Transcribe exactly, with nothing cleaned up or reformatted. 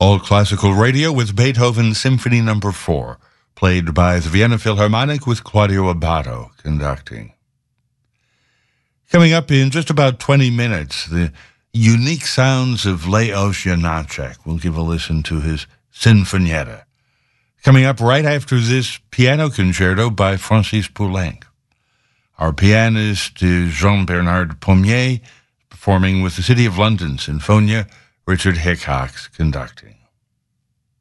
All Classical Radio with Beethoven Symphony Number four, played by the Vienna Philharmonic with Claudio Abbado conducting. Coming up in just about twenty minutes, the unique sounds of Leos Janáček. We'll give a listen to his Sinfonietta. Coming up right after this piano concerto by Francis Poulenc. Our pianist is Jean-Bernard Pommier, performing with the City of London Sinfonia, Richard Hickox conducting.